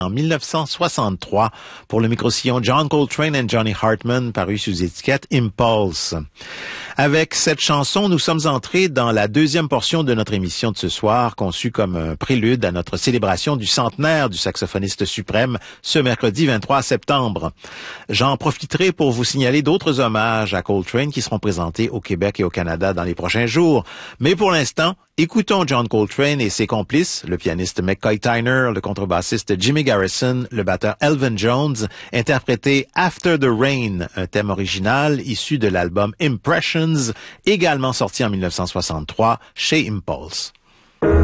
en 1963 pour le micro-sillon John Coltrane and Johnny Hartman, paru sous étiquette Impulse. Avec cette chanson, nous sommes entrés dans la deuxième portion de notre émission de ce soir, conçue comme un prélude à notre célébration du centenaire du saxophoniste suprême ce mercredi 23 septembre. J'en profiterai pour vous signaler d'autres hommages à Coltrane qui seront présentés au Québec et au Canada dans les prochains jours. Mais pour l'instant, écoutons John Coltrane et ses complices, le pianiste McCoy Tyner, le contrebassiste Jimmy Garrison, le batteur Elvin Jones, interpréter After the Rain, un thème original issu de l'album Impressions, également sorti en 1963 chez Impulse.